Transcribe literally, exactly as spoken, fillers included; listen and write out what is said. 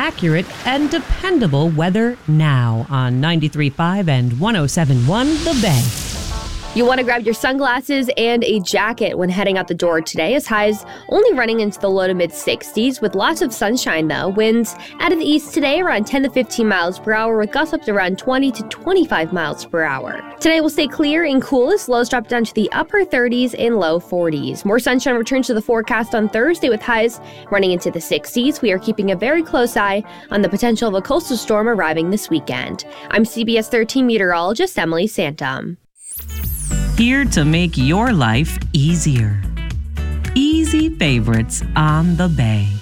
accurate and dependable weather now on ninety-three point five and one oh seven point one The Bay. You want to grab your sunglasses and a jacket when heading out the door today, as highs only running into the low to mid sixties with lots of sunshine though. Winds out of the east today around ten to fifteen miles per hour with gusts up to around twenty to twenty-five miles per hour. Today will stay clear and cool as lows drop down to the upper thirties and low forties. More sunshine returns to the forecast on Thursday with highs running into the sixties. We are keeping a very close eye on the potential of a coastal storm arriving this weekend. I'm C B S thirteen meteorologist Emily Santom. Here to make your life easier. Easy Favorites on the Bay.